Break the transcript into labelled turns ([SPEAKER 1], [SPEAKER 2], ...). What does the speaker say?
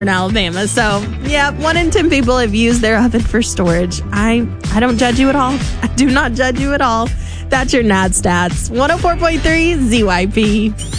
[SPEAKER 1] in Alabama. So, yeah, 1 in 10 people have used their oven for storage. I don't judge you at all. I do not judge you at all. That's your NAD Stats. 104.3 ZYP.